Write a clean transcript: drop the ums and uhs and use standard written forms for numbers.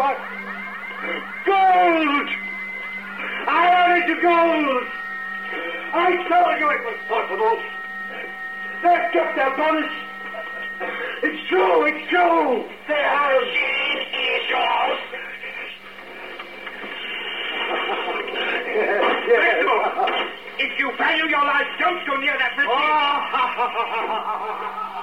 Gold! I owe it to gold! I told you it was possible. They've kept their promise. It's true, it's true. They have. She is yours. Yes. If you value your life, don't go near that bridge.